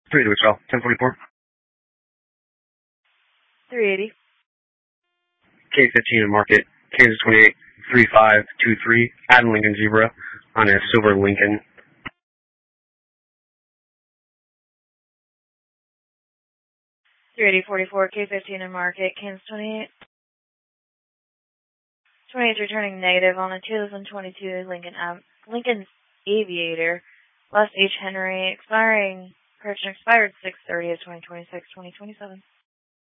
3 to Excel, 1044. 380. K15 in market, Kansas 28, 3523, Adam Lincoln Zebra on a silver Lincoln. 380.44, K15 in market, Kansas 28. 28 is returning negative on a 2022 Lincoln Aviator, less H. Henry, expired 6/30 of 2026, 2027.